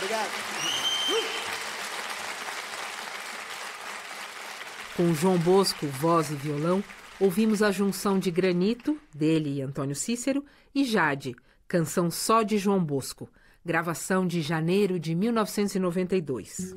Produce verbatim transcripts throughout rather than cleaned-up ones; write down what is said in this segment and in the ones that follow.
Obrigado. Com João Bosco, voz e violão, ouvimos a junção de Granito, dele e Antônio Cícero, e Jade, canção só de João Bosco, gravação de janeiro de mil novecentos e noventa e dois.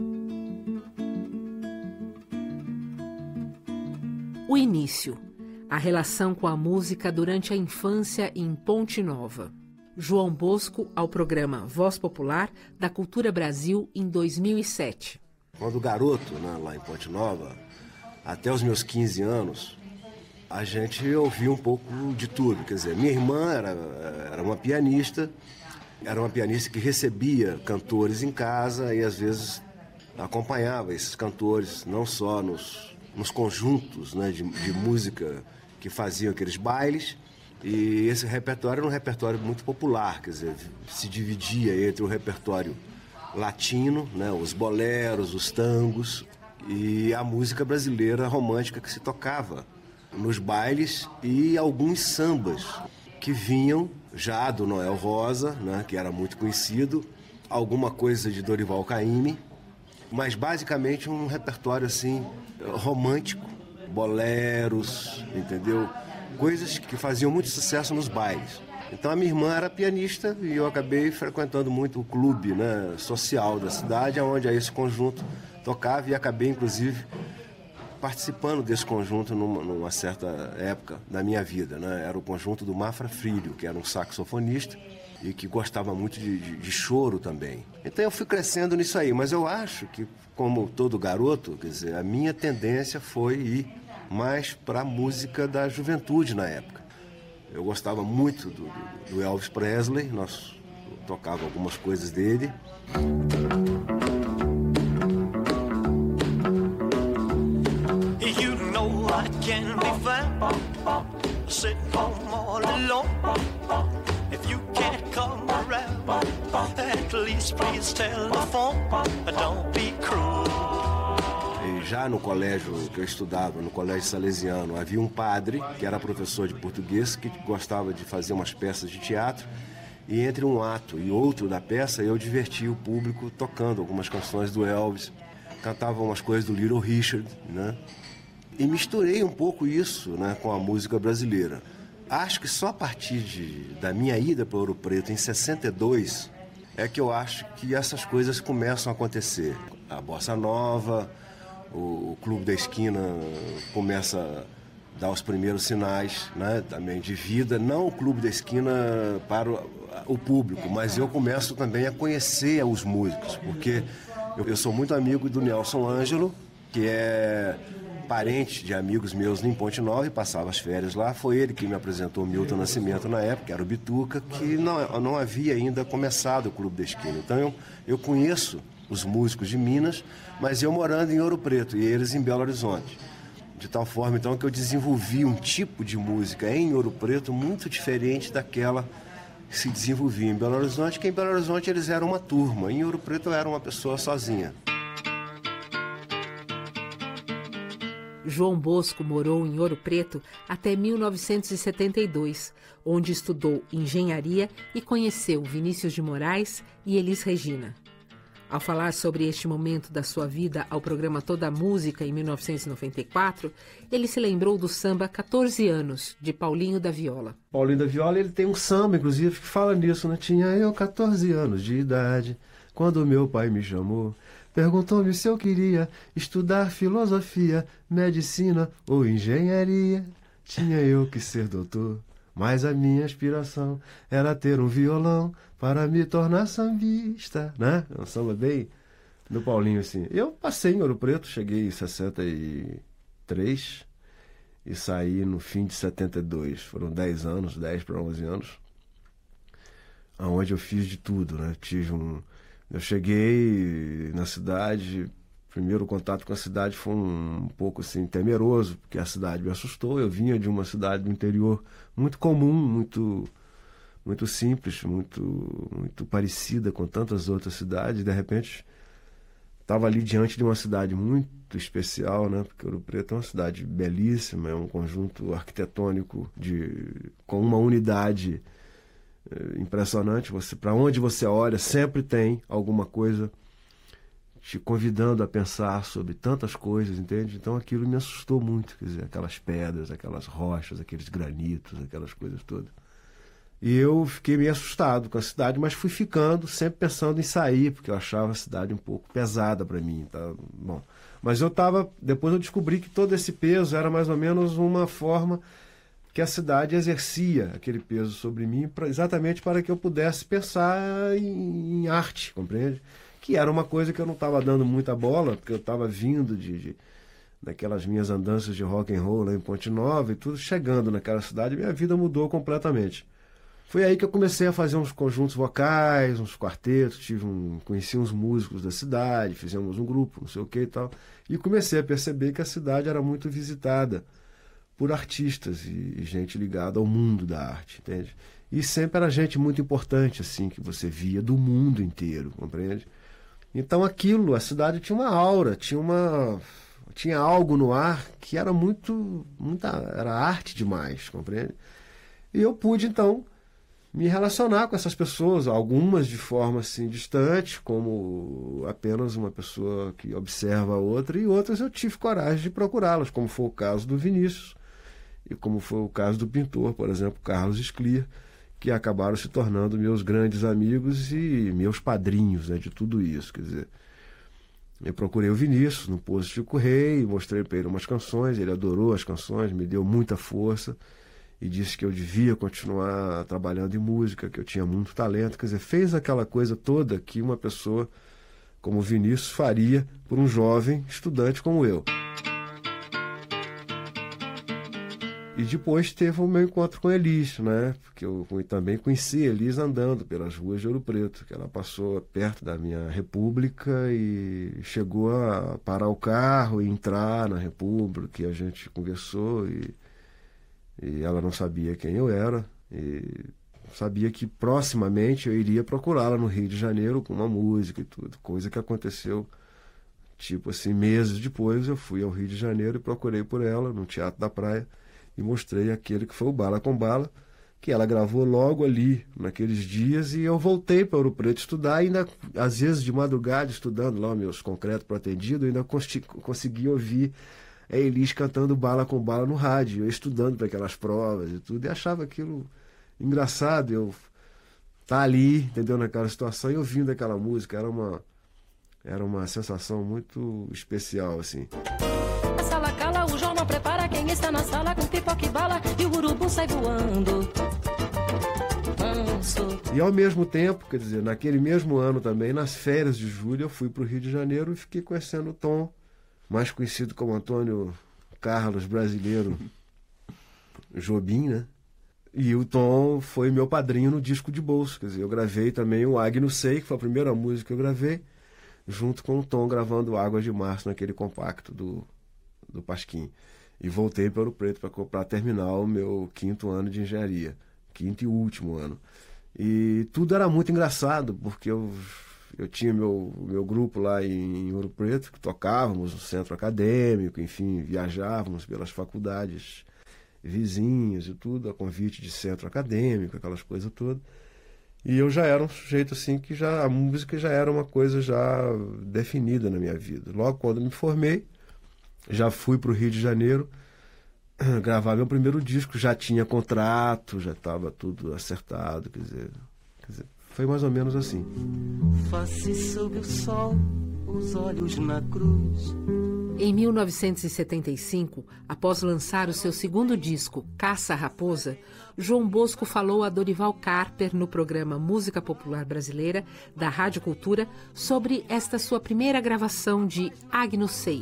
O início, a relação com a música durante a infância em Ponte Nova. João Bosco ao programa Voz Popular da Cultura Brasil em dois mil e sete. Quando garoto, né, lá em Ponte Nova, até os meus quinze anos, a gente ouvia um pouco de tudo. Quer dizer, minha irmã era, era uma pianista, era uma pianista que recebia cantores em casa e às vezes acompanhava esses cantores, não só nos, nos conjuntos, né, de, de música que faziam aqueles bailes. E esse repertório era um repertório muito popular, quer dizer, se dividia entre o repertório latino, né, os boleros, os tangos, e a música brasileira romântica que se tocava nos bailes e alguns sambas que vinham já do Noel Rosa, né, que era muito conhecido, alguma coisa de Dorival Caymmi, mas basicamente um repertório assim romântico, boleros, entendeu? Coisas que faziam muito sucesso nos bailes. Então a minha irmã era pianista e eu acabei frequentando muito o clube, né, social da cidade, onde esse conjunto tocava, e acabei inclusive participando desse conjunto numa, numa certa época da minha vida, né? Era o conjunto do Mafra Filho, que era um saxofonista e que gostava muito de, de, de choro também. Então eu fui crescendo nisso aí, mas eu acho que, como todo garoto, quer dizer, a minha tendência foi ir mais para a música da juventude na época. Eu gostava muito do, do Elvis Presley, nós tocava algumas coisas dele. You know I can be found sitting home all alone. If you can't come around, at least please tell the phone. Don't be cruel. E já no colégio que eu estudava, no colégio salesiano, havia um padre que era professor de português que gostava de fazer umas peças de teatro, e entre um ato e outro da peça eu divertia o público tocando algumas canções do Elvis, cantava umas coisas do Little Richard, né? E misturei um pouco isso, né, com a música brasileira. Acho que só a partir de, da minha ida para Ouro Preto em sessenta e dois é que eu acho que essas coisas começam a acontecer. A bossa nova, o, o Clube da Esquina começa a dar os primeiros sinais, né, também de vida. Não o Clube da Esquina para o, o público, mas eu começo também a conhecer os músicos, porque eu, eu sou muito amigo do Nelson Ângelo, que é parente de amigos meus em Ponte Nova e passava as férias lá. Foi ele que me apresentou o Milton Nascimento na época, que era o Bituca, que não, não havia ainda começado o Clube da Esquina. Então eu, eu conheço os músicos de Minas, mas eu morando em Ouro Preto e eles em Belo Horizonte. De tal forma então que eu desenvolvi um tipo de música em Ouro Preto muito diferente daquela que se desenvolvia em Belo Horizonte, que em Belo Horizonte eles eram uma turma, em Ouro Preto eu era uma pessoa sozinha. João Bosco morou em Ouro Preto até mil novecentos e setenta e dois, onde estudou engenharia e conheceu Vinícius de Moraes e Elis Regina. Ao falar sobre este momento da sua vida ao programa Toda a Música, em mil novecentos e noventa e quatro, ele se lembrou do samba quatorze anos, de Paulinho da Viola. Paulinho da Viola, ele tem um samba, inclusive, que fala nisso, né? Tinha eu quatorze anos de idade, quando meu pai me chamou. Perguntou-me se eu queria estudar filosofia, medicina ou engenharia. Tinha eu que ser doutor, mas a minha aspiração era ter um violão para me tornar sambista, né? É um samba bem do Paulinho, assim. Eu passei em Ouro Preto, cheguei em sessenta e três e saí no fim de setenta e dois. Foram dez anos, dez para onze anos, onde eu fiz de tudo, né? Tive um... Eu cheguei na cidade, primeiro contato com a cidade foi um, um pouco assim temeroso, porque a cidade me assustou. Eu vinha de uma cidade do interior muito comum, muito, muito simples, muito, muito parecida com tantas outras cidades. De repente, estava ali diante de uma cidade muito especial, né? Porque Ouro Preto é uma cidade belíssima, é um conjunto arquitetônico de, com uma unidade é impressionante. Você, para onde você olha, sempre tem alguma coisa te convidando a pensar sobre tantas coisas, entende? Então aquilo me assustou muito, quer dizer, aquelas pedras, aquelas rochas, aqueles granitos, aquelas coisas todas. E eu fiquei meio assustado com a cidade, mas fui ficando, sempre pensando em sair, porque eu achava a cidade um pouco pesada para mim. Tá? Bom, mas eu estava, depois eu descobri que todo esse peso era mais ou menos uma forma que a cidade exercia aquele peso sobre mim, pra, exatamente para que eu pudesse pensar em, em arte, compreende? Que era uma coisa que eu não estava dando muita bola, porque eu estava vindo de, de daquelas minhas andanças de rock and roll lá em Ponte Nova e tudo, chegando naquela cidade, minha vida mudou completamente. Foi aí que eu comecei a fazer uns conjuntos vocais, uns quartetos, tive um, conheci uns músicos da cidade, fizemos um grupo, não sei o que e tal, e comecei a perceber que a cidade era muito visitada por artistas e, e gente ligada ao mundo da arte, entende? E sempre era gente muito importante, assim, que você via do mundo inteiro, compreende? Então aquilo, a cidade tinha uma aura, tinha uma... tinha algo no ar que era muito, muita, era arte demais, compreende? E eu pude, então, me relacionar com essas pessoas, algumas de forma assim distante, como apenas uma pessoa que observa a outra, e outras eu tive coragem de procurá-las, como foi o caso do Vinícius, e como foi o caso do pintor, por exemplo, Carlos Scliar, que acabaram se tornando meus grandes amigos e meus padrinhos, né, de tudo isso. Quer dizer, eu procurei o Vinícius no Poço Chico Rei, mostrei para ele umas canções, ele adorou as canções, me deu muita força e disse que eu devia continuar trabalhando em música, que eu tinha muito talento. Quer dizer, fez aquela coisa toda que uma pessoa como o Vinícius faria por um jovem estudante como eu. E depois teve o meu encontro com Elis, né? Porque eu também conheci Elis andando pelas ruas de Ouro Preto, que ela passou perto da minha República e chegou a parar o carro e entrar na República, e a gente conversou e, e ela não sabia quem eu era e sabia que proximamente eu iria procurá-la no Rio de Janeiro com uma música e tudo, coisa que aconteceu tipo assim, meses depois eu fui ao Rio de Janeiro e procurei por ela no Teatro da Praia e mostrei aquele que foi o Bala com Bala, que ela gravou logo ali, naqueles dias, e eu voltei para Ouro Preto estudar, ainda, às vezes, de madrugada, estudando lá meus concretos para atendido, ainda consegui ouvir a Elis cantando Bala com Bala no rádio, eu estudando para aquelas provas e tudo, e achava aquilo engraçado, eu estar ali, entendeu, naquela situação, e ouvindo aquela música, era uma, era uma sensação muito especial, assim. O jornal prepara quem está na sala com pipoca e bala e o urubu sai voando. Manso. E ao mesmo tempo, quer dizer, naquele mesmo ano também, nas férias de julho, eu fui para o Rio de Janeiro e fiquei conhecendo o Tom, mais conhecido como Antônio Carlos Brasileiro Jobim, né? E o Tom foi meu padrinho no disco de bolso, quer dizer, eu gravei também o Agno Sei, que foi a primeira música que eu gravei, junto com o Tom gravando Águas de Março naquele compacto do do Pasquim, e voltei para Ouro Preto para terminar o meu quinto ano de engenharia, quinto e último ano. E tudo era muito engraçado, porque eu, eu tinha meu, meu grupo lá em, em Ouro Preto, que tocávamos no centro acadêmico, enfim, viajávamos pelas faculdades vizinhas e tudo, a convite de centro acadêmico, aquelas coisas todas. E eu já era um sujeito assim que já a música já era uma coisa já definida na minha vida. Logo quando me formei, já fui para o Rio de Janeiro gravar meu primeiro disco, já tinha contrato, já estava tudo acertado, quer dizer, quer dizer, foi mais ou menos assim. Face sob o sol, os olhos na cruz. Em mil novecentos e setenta e cinco, após lançar o seu segundo disco, Caça-Raposa, João Bosco falou a Dorival Carper no programa Música Popular Brasileira, da Rádio Cultura, sobre esta sua primeira gravação de Agno Sei.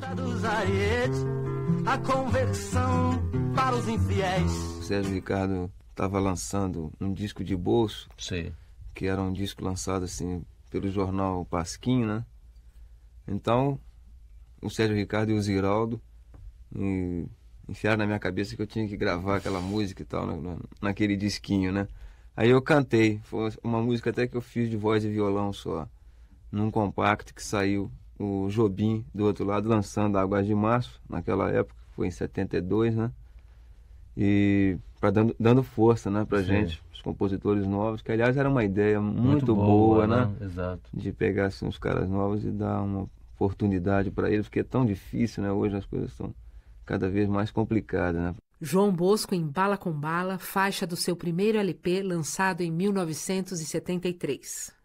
A conversão para os infiéis. O Sérgio Ricardo estava lançando um disco de bolso, Sim. que era um disco lançado assim pelo jornal Pasquim, né? Então, o Sérgio Ricardo e o Ziraldo e enfiaram na minha cabeça que eu tinha que gravar aquela música e tal, na, naquele disquinho, né? Aí eu cantei, foi uma música até que eu fiz de voz e violão só, num compacto que saiu o Jobim do outro lado lançando Águas de Março, naquela época, foi em setenta e dois, né? E para dando, dando força, né, pra Sim. gente, os compositores novos, que aliás era uma ideia muito, Muito boa, boa, né? né? Exato. De pegar assim, os caras novos e dar uma oportunidade para eles, porque é tão difícil, né? Hoje as coisas estão cada vez mais complicadas, né? João Bosco em Bala com Bala, faixa do seu primeiro L P lançado em mil novecentos e setenta e três.